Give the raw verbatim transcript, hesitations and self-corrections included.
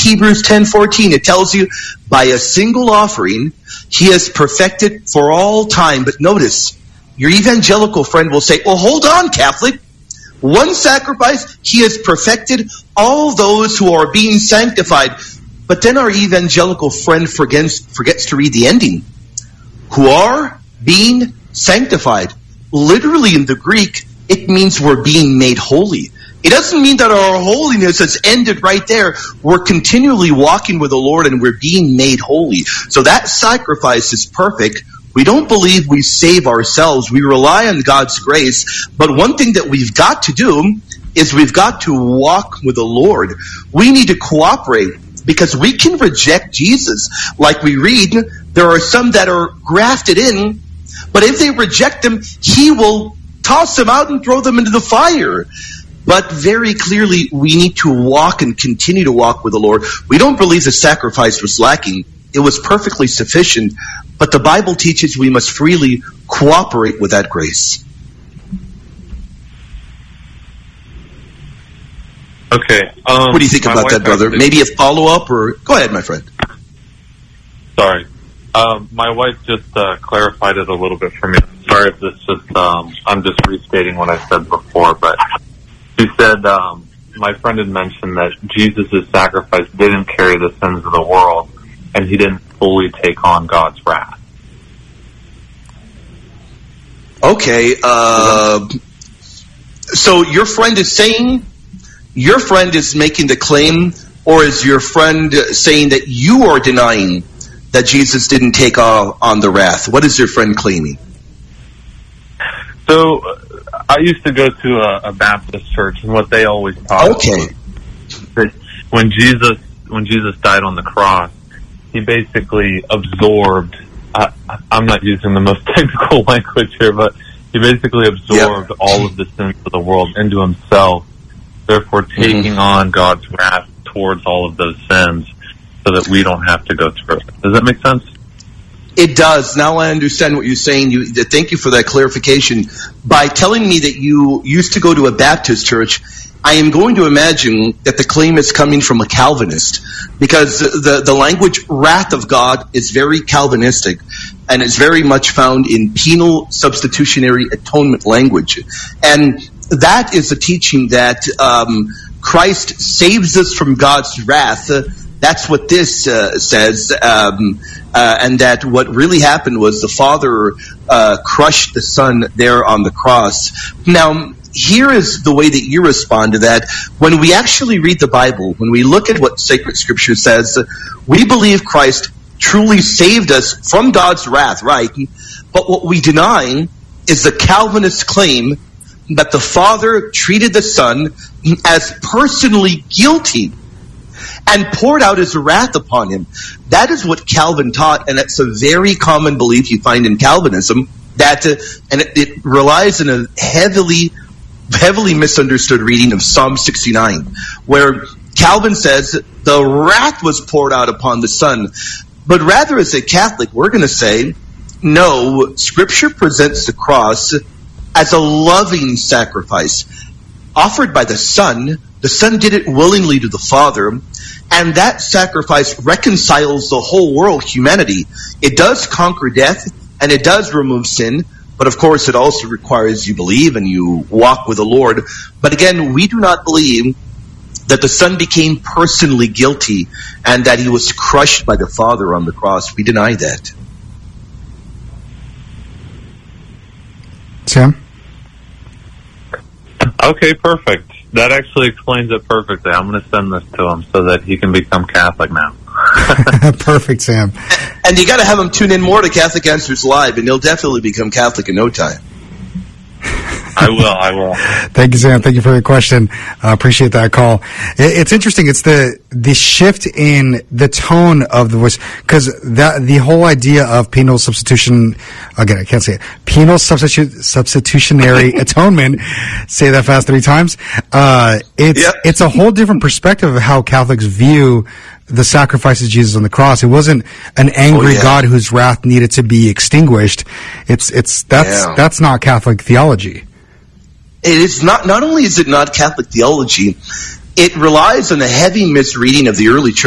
Hebrews ten fourteen, it tells you, by a single offering, he has perfected for all time. But notice, your evangelical friend will say, well, hold on, Catholic. One sacrifice, he has perfected all those who are being sanctified. But then our evangelical friend forgets, forgets to read the ending. Who are being sanctified. Literally in the Greek, it means we're being made holy. It doesn't mean that our holiness has ended right there. We're continually walking with the Lord and we're being made holy. So that sacrifice is perfect. We don't believe we save ourselves. We rely on God's grace. But one thing that we've got to do is we've got to walk with the Lord. We need to cooperate because we can reject Jesus. Like we read, there are some that are grafted in, but if they reject him, he will toss them out and throw them into the fire. But very clearly, we need to walk and continue to walk with the Lord. We don't believe the sacrifice was lacking. It was perfectly sufficient. But the Bible teaches we must freely cooperate with that grace. Okay. Um, what do you think about that, brother? Maybe a follow-up, or go ahead, my friend. Sorry. Um, my wife just uh, clarified it a little bit for me. Sorry if this just, um, I'm just restating what I said before, but she said, um, my friend had mentioned that Jesus' sacrifice didn't carry the sins of the world, and he didn't fully take on God's wrath. Okay, uh, so your friend is saying, your friend is making the claim, or is your friend saying that you are denying that Jesus didn't take on the wrath? What is your friend claiming? So, I used to go to a, a Baptist church, and what they always taught okay. was that when Jesus, when Jesus died on the cross, he basically absorbed, I, I'm not using the most technical language here, but he basically absorbed yep. all of the sins of the world into himself, therefore taking mm-hmm. on God's wrath towards all of those sins so that we don't have to go through it. Does that make sense? It does. Now I understand what you're saying. You, thank you for that clarification. By telling me that you used to go to a Baptist church, I am going to imagine that the claim is coming from a Calvinist, because the, the language wrath of God is very Calvinistic, and it's very much found in penal substitutionary atonement language. And that is the teaching that um, Christ saves us from God's wrath. That's what this uh, says, um, uh, and that what really happened was the Father uh, crushed the Son there on the cross. Now, here is the way that you respond to that. When we actually read the Bible, when we look at what sacred Scripture says, we believe Christ truly saved us from God's wrath, right? But what we deny is the Calvinist claim that the Father treated the Son as personally guilty and poured out his wrath upon him. That is what Calvin taught, and it's a very common belief you find in Calvinism, that, uh, and it, it relies on a heavily, heavily misunderstood reading of Psalm sixty-nine, where Calvin says the wrath was poured out upon the Son. But rather, as a Catholic, we're going to say, no, Scripture presents the cross as a loving sacrifice offered by the Son. The Son did it willingly to the Father, and that sacrifice reconciles the whole world, humanity. It does conquer death, and it does remove sin, but of course it also requires you believe and you walk with the Lord. But again, we do not believe that the Son became personally guilty and that he was crushed by the Father on the cross. We deny that. Sam? Okay, perfect. That actually explains it perfectly. I'm going to send this to him so that he can become Catholic now. Perfect, Sam. And you got to have him tune in more to Catholic Answers Live, and he'll definitely become Catholic in no time. I will, I will. Thank you, Sam. Thank you for your question. I uh, appreciate that call. It, it's interesting. It's the the shift in the tone of the voice, because that the whole idea of penal substitution, again, I can't say it, penal substitu- substitutionary atonement, say that fast three times, uh, it's, yep. it's a whole different perspective of how Catholics view the sacrifice of Jesus on the cross. It wasn't an angry oh, yeah. God whose wrath needed to be extinguished. It's, it's, that's, yeah. that's not Catholic theology. It is not, not only is it not Catholic theology, it relies on a heavy misreading of the early church.